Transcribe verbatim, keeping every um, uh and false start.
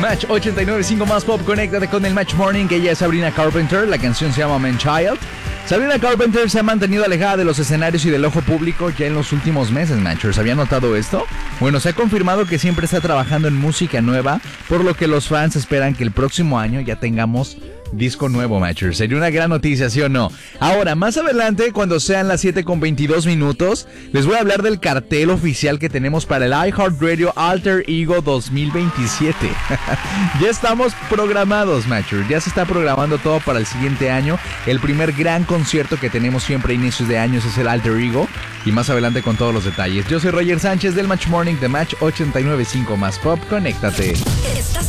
Match ochenta y nueve punto cinco más pop, conéctate con el Match Morning. Ella es Sabrina Carpenter, la canción se llama Man Child. Sabrina Carpenter se ha mantenido alejada de los escenarios y del ojo público ya en los últimos meses, Matchers. ¿Habían notado esto? Bueno, se ha confirmado que siempre está trabajando en música nueva, por lo que los fans esperan que el próximo año ya tengamos disco nuevo, Matchers. Sería una gran noticia, ¿sí o no? Ahora, más adelante, cuando sean las siete con veintidós minutos, les voy a hablar del cartel oficial que tenemos para el iHeartRadio Alter Ego dos mil veintisiete. Ya estamos programados, Matchers. Ya se está programando todo para el siguiente año. El primer gran concierto que tenemos siempre a inicios de años es el Alter Ego. Y más adelante con todos los detalles. Yo soy Roger Sánchez del Match Morning de Match ochenta y nueve punto cinco más pop. Conéctate.